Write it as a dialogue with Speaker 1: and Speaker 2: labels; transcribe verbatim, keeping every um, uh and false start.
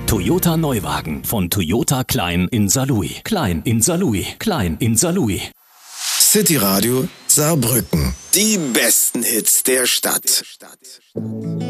Speaker 1: Toyota Neuwagen von Toyota Klein in Saarlouis. Klein in Saarlouis. Klein in Saarlouis.
Speaker 2: City Radio Saarbrücken. Die besten Hits der Stadt.